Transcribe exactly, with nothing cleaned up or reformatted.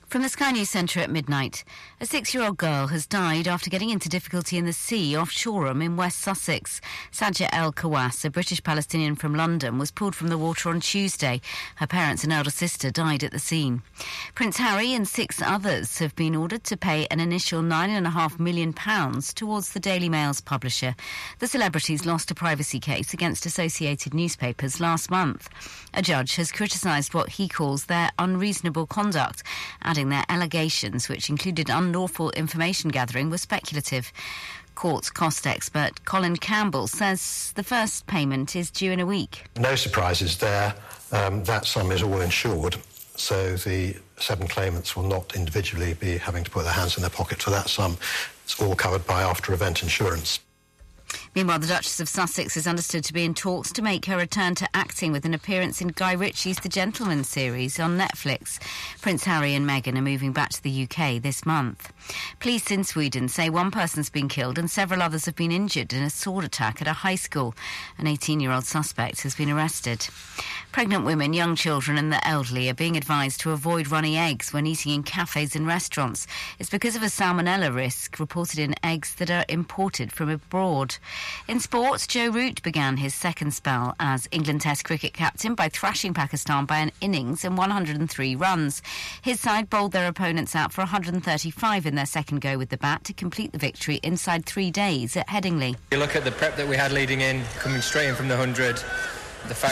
From the Sky News Centre at midnight, a six-year-old girl has died after getting into difficulty in the sea off Shoreham in West Sussex. Sajja El Kawas, a British Palestinian from London, was pulled from the water on Tuesday. Her parents and elder sister died at the scene. Prince Harry and six others have been ordered to pay an initial nine point five million pounds towards the Daily Mail's publisher. The celebrities lost a privacy case against Associated Newspapers last month. A judge has criticised what he calls their unreasonable conduct, adding their allegations, which included unlawful information gathering, were speculative. Court cost expert Colin Campbell says the first payment is due in a week. No surprises there. Um, that sum is all insured, so the seven claimants will not individually be having to put their hands in their pocket for that sum. It's all covered by after-event insurance. Meanwhile, the Duchess of Sussex is understood to be in talks to make her return to acting with an appearance in Guy Ritchie's The Gentleman series on Netflix. Prince Harry and Meghan are moving back to the U K this month. Police in Sweden say one person's been killed and several others have been injured in a sword attack at a high school. An eighteen-year-old suspect has been arrested. Pregnant women, young children and the elderly are being advised to avoid runny eggs when eating in cafes and restaurants. It's because of a salmonella risk reported in eggs that are imported from abroad. In sport, Joe Root began his second spell as England Test cricket captain by thrashing Pakistan by an innings and one hundred three runs. His side bowled their opponents out for one hundred thirty-five in their second go with the bat to complete the victory inside three days at Headingley. You look at the prep that we had leading in, coming straight in from the one hundred, the fact